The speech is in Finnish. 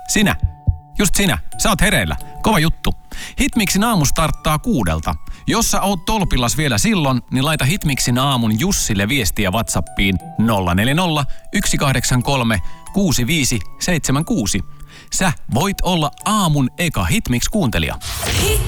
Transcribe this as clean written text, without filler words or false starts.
Sinä. Just sinä. Sä oot hereillä. Kova juttu. Hitmixin aamu starttaa 6. Jos sä oot tolpillas vielä silloin, niin laita Hitmixin aamun Jussille viestiä WhatsAppiin 040 183 6576. Sä voit olla aamun eka Hitmix-kuuntelija.